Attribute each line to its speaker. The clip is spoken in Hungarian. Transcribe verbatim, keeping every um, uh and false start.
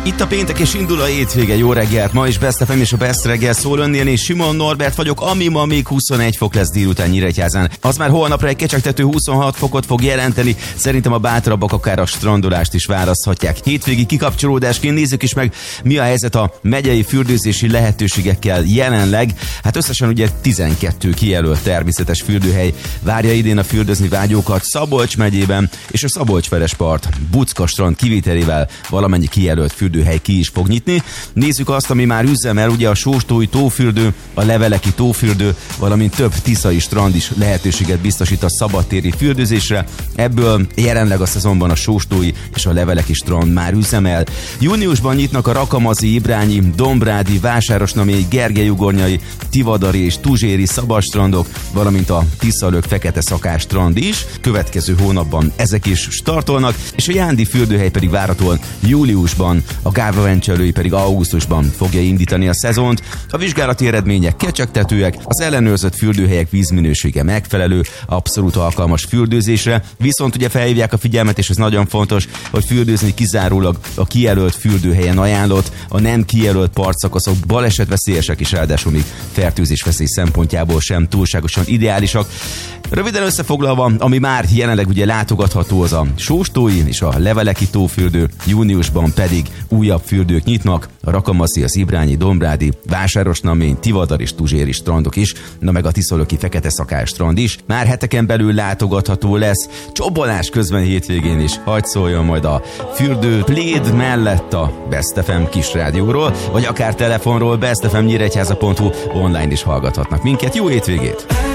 Speaker 1: Itt a péntek és indul a hétvége, jó reggelt! Ma is Best ef em és a Best reggel szól önnél, és Simon Norbert vagyok, ami ma még huszonegy fok lesz délután Nyíregyházán. Az már holnapra egy kecsegtető huszonhat fokot fog jelenteni, szerintem a bátrabbak akár a strandolást is választhatják. Hétvégi kikapcsolódásként nézzük is meg, mi a helyzet a megyei fürdőzési lehetőségekkel jelenleg. Hát összesen ugye tizenkettő kijelölt természetes fürdőhely várja idén a fürdözni vágyókat Szabolcs megyében, és a Szabolcs-Verespart Buczka strand kivételével valamennyi kijelölt fürdőhely ki is fog nyitni. Nézzük azt, ami már üzemel, ugye a Sóstói tófürdő, a Leveleki tófürdő, valamint több tiszai strand is lehetőséget biztosít a szabadtéri fürdőzésre. Ebből jelenleg a szezonban a Sóstói és a Leveleki strand már üzemel. Júniusban nyitnak a Rakamazi, Ibrányi, Dombrádi, Vásárosnaményi, Gergelyugornyai, Tivadari és Tuzséri szabadstrandok, valamint a Tiszalök Fekete Szakás strand is. Következő hónapban ezek is startolnak, és a Jándi fürdőhely pedig várhatóan júliusban, a Gáva-Vencselői pedig augusztusban fogja indítani a szezont. A vizsgálati eredmények kecsegtetőek, az ellenőrzött fürdőhelyek vízminősége megfelelő, abszolút alkalmas fürdőzésre, viszont ugye felhívják a figyelmet, és ez nagyon fontos, hogy fürdőzni kizárólag a kijelölt fürdőhelyen ajánlott, a nem kijelölt partszakaszok balesetveszélyesek, és ráadásul még fertőzésveszély szempontjából sem túlságosan ideálisak. Röviden összefoglalva, ami már jelenleg ugye látogatható, az a Sóstói és a Leveleki tófürdő, júniusban pedig újabb fürdők nyitnak, a Rakamazi, az Ibrányi, Dombrádi, Vásárosnamény, Tivadar és Tuzséri strandok is, na meg a Tiszalöki Fekete Szakás strand is. Már heteken belül látogatható lesz, csobbanás közben hétvégén is, hadd szóljon majd a fürdő pléd mellett a Best ef em kisrádióról, vagy akár telefonról, bestfm nyíregyháza pont hu online is hallgathatnak minket. Jó hétvégét!